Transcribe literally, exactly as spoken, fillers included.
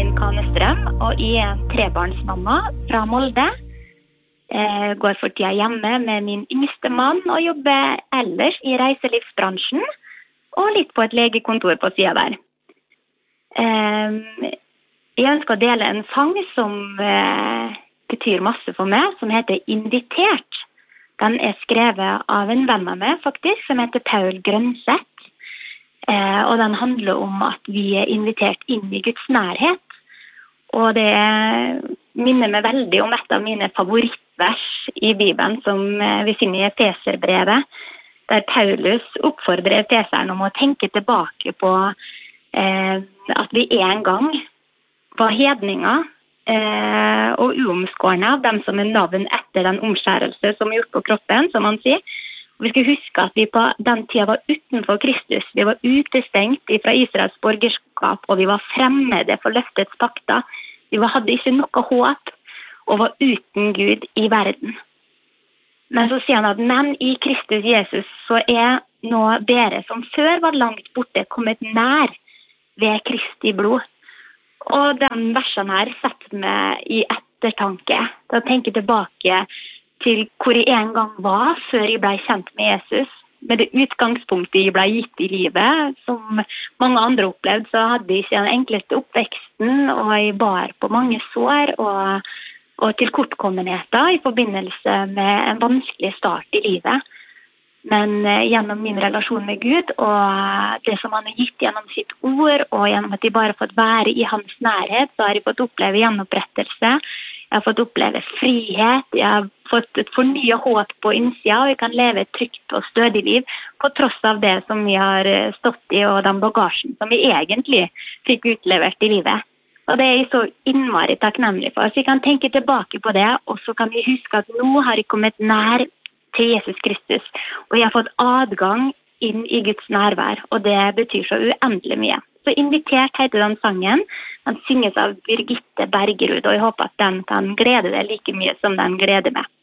min Kane Strøm, og jeg er en trebarnsmamma fra Molde. Jeg går for tida hjemme med min yngste mann og jobber ellers i reiselivsbransjen, og litt på et legekontor på siden der. Jeg ønsker å dele en sang som betyr masse for meg, som heter Invitert. Den er skrevet av en venn av meg, faktisk, som heter Paul Grønseth. Eh, og den handler om at vi er invitert inn i Guds nærhet. Og det minner meg veldig om et av mine favorittvers i Bibelen, som vi finner i Efeserbrevet, der Paulus oppfordrer Efeseren om å tenke tilbake på eh, at vi en gang var hedninger, eh, og uomskårne av dem som er navn etter den omskjærelse som er gjort på kroppen, som han sier. Vi skal huske at vi på den tiden var utenfor Kristus. Vi var utestengt fra Israels borgerskap, og vi var fremmede for løftets pakter. Vi hadde ikke noe håp, og var uten Gud i verden. Men så sier han at, men i Kristus Jesus så er nå dere som før var langt borte kommet nær ved Kristi blod. Og den versen her setter meg i ettertanke. Da tenker jeg tilbake til hvor jeg en gang var før jeg ble kjent med Jesus. Med det utgangspunktet jeg ble gitt i livet, som mange andre opplevde, så hadde jeg ikke den enkleste oppveksten, og jeg bar på mange sår og, og tilkortkommenheter i forbindelse med en vanskelig start i livet. Men eh, gjennom min relasjon med Gud, og det som han har gitt gjennom sitt ord, og gjennom at jeg bare har fått være i hans nærhet, så har jeg fått oppleve gjenopprettelse. Jeg har fått oppleve frihet, jeg har fått et fornyet håp på innsida, og jeg kan leve et trygt og stødig liv, på tross av det som vi har stått i, og den bagasjen som vi egentlig fikk utlevert i livet. Og det er jeg så innmari takknemlig for. Så jeg kan tenke tilbake på det, og så kan vi huske at nå har jeg kommet nær til Jesus Kristus, og jeg har fått adgang inn i Guds nærvær, og det betyr så uendelig mye. Så Invitert heter den sangen. Den synges av Birgitte Bergerud, og jeg håper at den kan glede deg like mye som den gleder meg.